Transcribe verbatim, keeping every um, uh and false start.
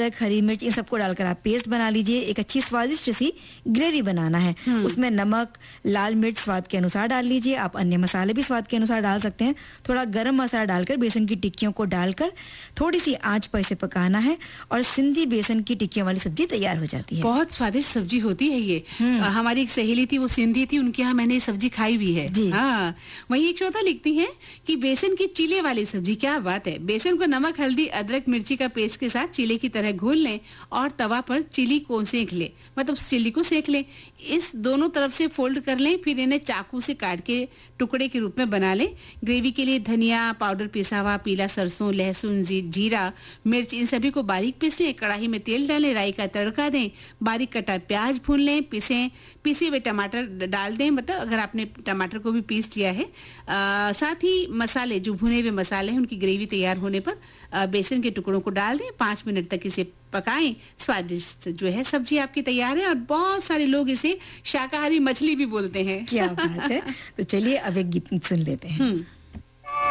अदरक, हरी मिर्च, इन सबको डालकर आप पेस्ट बना लीजिए। एक अच्छी स्वादिष्ट सी ग्रेवी बनाना है। उसमें नमक, लाल मिर्च स्वाद के अनुसार डाल लीजिए। आप अन्य मसाले भी स्वाद के अनुसार डाल सकते हैं। थोड़ा गरम मसाला डालकर बेसन की टिक्कियों को डालकर थोड़ी सी आंच पर इसे पकाना है और सिंधी बेसन की टिक्कियों वाली सब्जी तैयार हो जाती है। बहुत स्वादिष्ट सब्जी होती है ये। आ, हमारी एक सहेली थी, वो सिंधी थी, उनके यहाँ मैंने ये सब्जी खाई भी है। हाँ, वही एक श्रोता लिखती हैं कि बेसन की चीले वाली सब्जी, क्या बात है। बेसन को नमक, हल्दी, अदरक, मिर्ची का पेस्ट के साथ चीले की तरह घोल लें और तवा पर चिली को सेक ले, मतलब चिली को सेक लें। इस दोनों तरफ से फोल्ड कर लें, फिर इन्हें चाकू से काट के टुकड़े के रूप में बना लें। ग्रेवी के लिए धनिया पाउडर पिसा हुआ, पीला सरसों, लहसुन, जीरा, मिर्च, इन सभी को बारीक पीस लें। कढ़ाई में तेल डालें, राई का तड़का दें, बारीक कटा प्याज भून लें, पीसे पीसे हुए टमाटर डाल दें, मतलब अगर आपने टमाटर को भी पीस लिया है। आ, साथ ही मसाले, जो भुने हुए मसाले हैं, उनकी ग्रेवी तैयार होने पर आ, बेसन के टुकड़ों को डाल दें। पाँच मिनट तक इसे पकाएं। स्वादिष्ट जो है सब्जी आपकी तैयार है और बहुत सारे लोग इसे शाकाहारी मछली भी बोलते हैं। क्या बात है। तो चलिए अब एक गीत सुन लेते हैं।